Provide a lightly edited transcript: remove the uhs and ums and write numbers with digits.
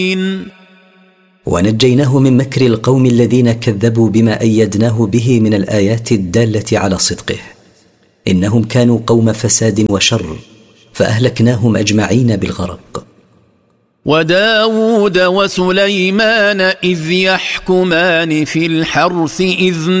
ونجيناه من مكر القوم الذين كذبوا بما أيدناه به من الآيات الدالة على صدقه، إنهم كانوا قوم فساد وشر، فأهلكناهم أجمعين بالغرق. وداود وسليمان إذ يحكمان في الحرث إذ